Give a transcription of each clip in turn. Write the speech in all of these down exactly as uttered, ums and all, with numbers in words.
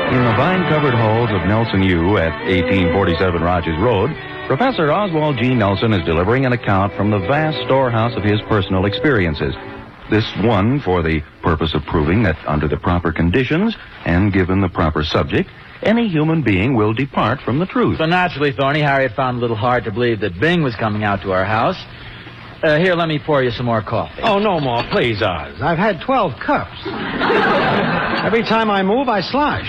In the vine-covered halls of Nelson U at eighteen forty-seven Rogers Road, Professor Oswald G. Nelson is delivering an account from the vast storehouse of his personal experiences. This one for the purpose of proving that under the proper conditions and given the proper subject, any human being will depart from the truth. So naturally, Thorny, Harriet found it a little hard to believe that Bing was coming out to our house. Uh, here, let me pour you some more coffee. Oh, no more, please, Oz. I've had twelve cups. Every time I move, I slosh.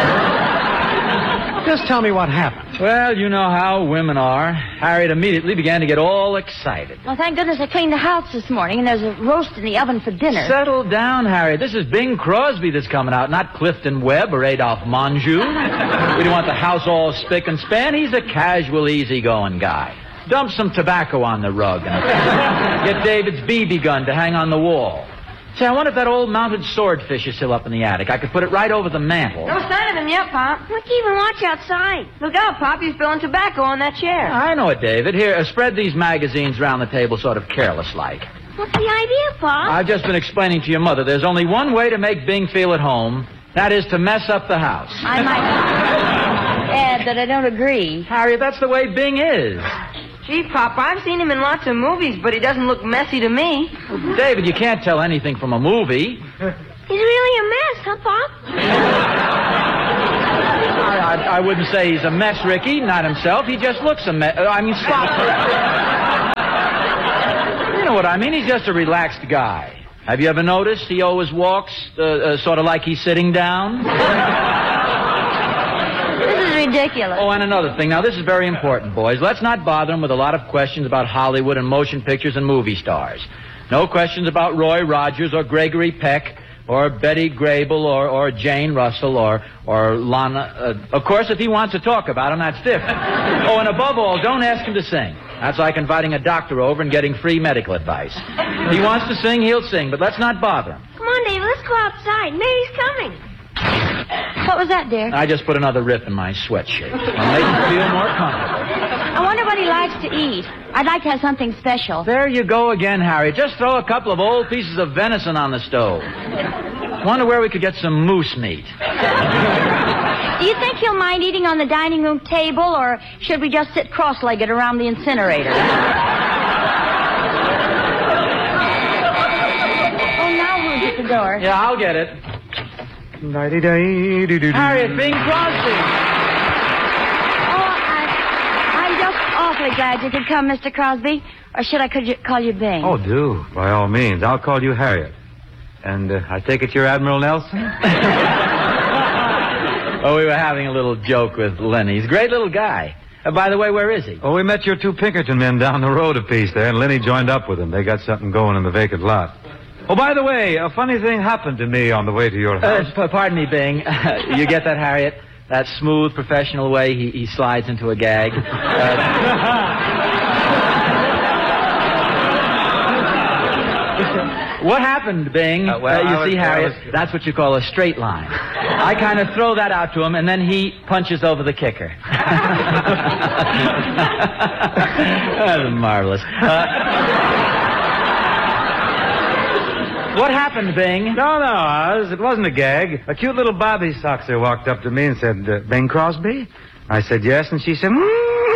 Just tell me what happened. Well, you know how women are. Harriet immediately began to get all excited. Well, thank goodness I cleaned the house this morning, and there's a roast in the oven for dinner. Settle down, Harriet. This is Bing Crosby that's coming out, not Clifton Webb or Adolphe Monjou. We don't want the house all spick and span. He's a casual, easygoing guy. Dump some tobacco on the rug and get David's B B gun to hang on the wall. Say, I wonder if that old mounted swordfish is still up in the attic. I could put it right over the mantel. No sign of him yet, Pop. Why can't you even watch outside? Look out, Pop. He's spilling tobacco on that chair. I know it, David. Here, uh, spread these magazines around the table sort of careless-like. What's the idea, Pop? I've just been explaining to your mother there's only one way to make Bing feel at home. That is to mess up the house. I might add that I don't agree. Harriet, that's the way Bing is. Gee, Pop, I've seen him in lots of movies, but he doesn't look messy to me. David, you can't tell anything from a movie. He's really a mess, huh, Pop? I, I, I wouldn't say he's a mess, Ricky. Not himself. He just looks a mess. I mean, sloppy. You know what I mean? He's just a relaxed guy. Have you ever noticed he always walks uh, uh, sort of like he's sitting down? This is ridiculous. Oh, and another thing. Now, this is very important, boys. Let's not bother him with a lot of questions about Hollywood and motion pictures and movie stars. No questions about Roy Rogers or Gregory Peck or Betty Grable or, or Jane Russell or, or Lana. Uh, of course, if he wants to talk about him, that's different. Oh, and above all, don't ask him to sing. That's like inviting a doctor over and getting free medical advice. If he wants to sing, he'll sing, but let's not bother him. Come on, David, let's go outside. Mary's coming. What was that, dear? I just put another rip in my sweatshirt. I'll make him feel more comfortable. I wonder what he likes to eat. I'd like to have something special. There you go again, Harry. Just throw a couple of old pieces of venison on the stove. Wonder where we could get some moose meat. Do you think he'll mind eating on the dining room table, or should we just sit cross-legged around the incinerator? Oh, now who's at the door? Yeah, I'll get it. Harriet Bing Crosby. Oh, I, I'm just awfully glad you could come, Mister Crosby. Or should I could you, call you Bing? Oh, do. By all means. I'll call you Harriet. And uh, I take it you're Admiral Nelson? Oh, we were having a little joke with Lenny. He's a great little guy. Uh, by the way, where is he? Oh, we met your two Pinkerton men down the road a piece there, and Lenny joined up with them. They got something going in the vacant lot. Oh, by the way, a funny thing happened to me on the way to your house. Uh, p- pardon me, Bing. You get that, Harriet? That smooth, professional way he, he slides into a gag. Uh, what happened, Bing? Uh, well, uh, you I was- see, Harriet, I was- that's what you call a straight line. I kind of throw that out to him, and then he punches over the kicker. That's marvelous. Uh, What happened, Bing? No, no, Oz. It wasn't a gag. A cute little Bobby Soxer walked up to me and said, uh, Bing Crosby? I said yes, and she said, mm.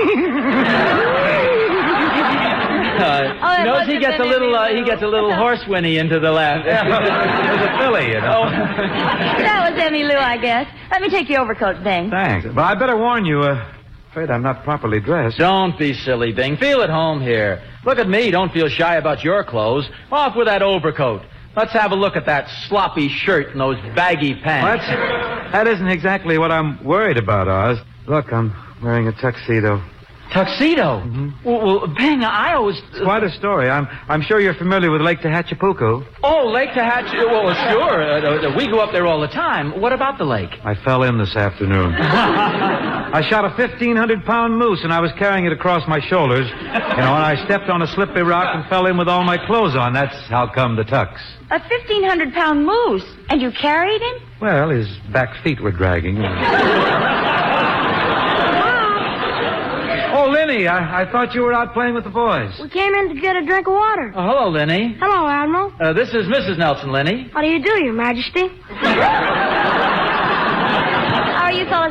Uh, Oh, it knows he must gets have a been little, uh, Emmy he gets a little Lou. horse whinny into the laugh. It was a filly, you know. That was Emmy Lou, I guess. Let me take your overcoat, Bing. Thanks. But I better warn you, uh, afraid I'm not properly dressed. Don't be silly, Bing. Feel at home here. Look at me. Don't feel shy about your clothes. Off with that overcoat. Let's have a look at that sloppy shirt and those baggy pants. Well, that's, that isn't exactly what I'm worried about, Oz. Look, I'm wearing a tuxedo. Tuxedo? Mm-hmm. Well, well, Bing, I always... It's quite a story. I'm I'm sure you're familiar with Lake Tehachapuco. Oh, Lake Tehachapuco. Well, sure. Uh, uh, we go up there all the time. What about the lake? I fell in this afternoon. I shot a fifteen hundred pound moose, and I was carrying it across my shoulders. You know, and I stepped on a slippery rock and fell in with all my clothes on. That's how come the tux. A fifteen hundred pound moose, and you carried him? Well, his back feet were dragging. Oh, Lenny, I, I thought you were out playing with the boys. We came in to get a drink of water. Oh, hello, Lenny. Hello, Admiral. Uh, this is Missus Nelson, Lenny. How do you do, Your Majesty?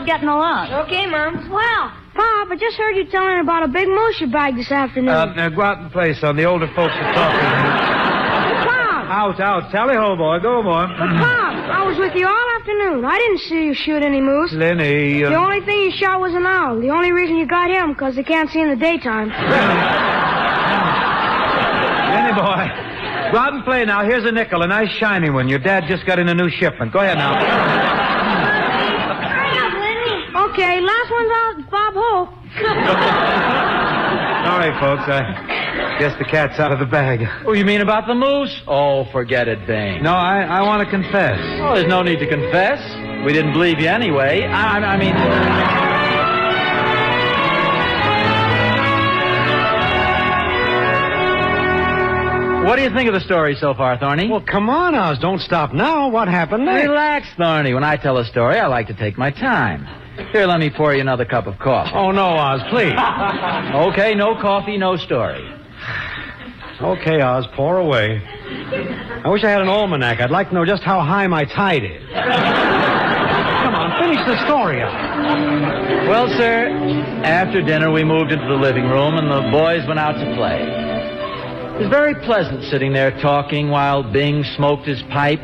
boys getting along? Okay, Mom. Well, Pop, I just heard you telling about a big moose you bagged this afternoon. Uh, now go out and play, son. The older folks are talking. Pop! Out, out. Tally ho, boy. Go, boy. But, Pop, I was with you all afternoon. I didn't see you shoot any moose. Lenny. Uh... The only thing you shot was an owl. The only reason you got him, because they can't see in the daytime. Lenny, boy. Go out and play now. Here's a nickel, a nice shiny one. Your dad just got in a new shipment. Go ahead now. Okay, last one's out, Bob Hope. Sorry, folks. I guess the cat's out of the bag. Oh, you mean about the moose? Oh, forget it, Bing. No, I, I want to confess. Oh, there's no need to confess. We didn't believe you anyway. I, I mean... What do you think of the story so far, Thorny? Well, come on, Oz. Don't stop now. What happened next? Relax, Thorny. When I tell a story, I like to take my time. Here, let me pour you another cup of coffee. Oh, no, Oz, please. Okay, no coffee, no story. Okay, Oz, pour away. I wish I had an almanac. I'd like to know just how high my tide is. Come on, finish the story, Oz. Well, sir, after dinner, we moved into the living room, and the boys went out to play. It was very pleasant sitting there talking while Bing smoked his pipe.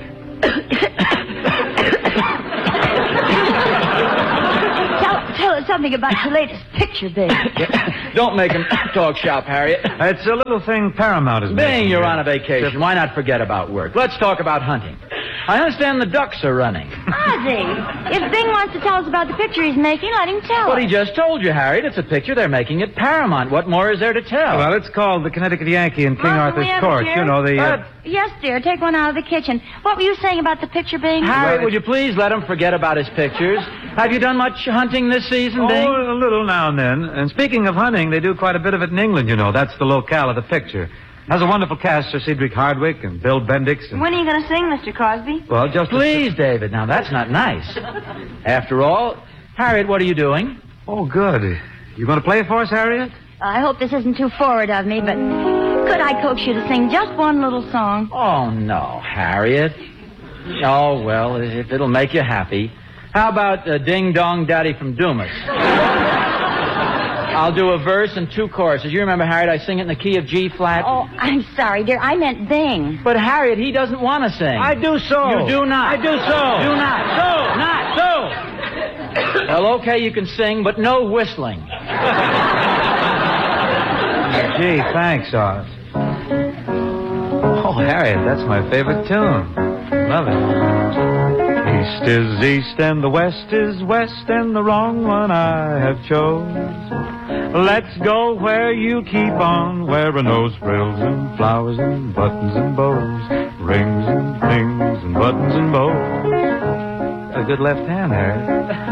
tell, tell us something about your latest picture, Bing. Don't make him talk shop, Harriet. It's a little thing Paramount is making. Bing, you're on a vacation. Why not forget about work? Let's talk about hunting. I understand the ducks are running. Ozzy, if Bing wants to tell us about the picture he's making, let him tell What us. he just told you, Harriet. It's a picture they're making at Paramount. What more is there to tell? Well, it's called the Connecticut Yankee in King Mom, can Arthur's we have a Court. chair? You know, the... Uh... Uh, Yes, dear. Take one out of the kitchen. What were you saying about the picture, Bing? Harriet, would you please let him forget about his pictures? Have you done much hunting this season, Bing? Oh, a little now and then. And speaking of hunting, they do quite a bit of it in England, you know. That's the locale of the picture. Has a wonderful cast, Sir Cedric Hardwicke and Bill Bendix. And... When are you going to sing, Mister Crosby? Well, just... Please, David. Now, that's not nice. After all, Harriet, what are you doing? Oh, good. You going to play for us, Harriet? I hope this isn't too forward of me, but could I coax you to sing just one little song? Oh, no, Harriet. Oh, well, if it'll make you happy. How about uh, Ding Dong Daddy from Dumas? I'll do a verse and two choruses. You remember, Harriet, I sing it in the key of G flat. Oh, I'm sorry, dear. I meant Bing. But, Harriet, he doesn't want to sing. I do so. You do not. I do so. Do not. So. Not so. Well, okay, you can sing, but no whistling. Gee, thanks, Oz. Oh, Harriet, that's my favorite tune. Love it. East is east and the west is west and the wrong one I have chose. Let's go where you keep on wearing those frills and flowers and buttons and bows, rings and things and buttons and bows. A good left hand, Harriet.